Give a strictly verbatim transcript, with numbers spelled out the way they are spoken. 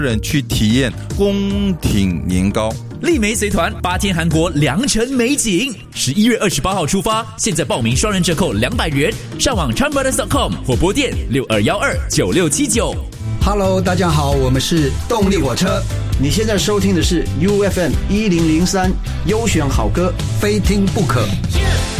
人去体验宫廷年糕。 丽梅随团八天韩国良辰美景，十一月二十八号出发，现在报名双人折扣两百元，上网 chan brothers dot com 或拨电六二一二九六七九。 Hello， 大家好，我们是动力火车。你现在收听的是 U F M 一零零三优选好歌，非听不可。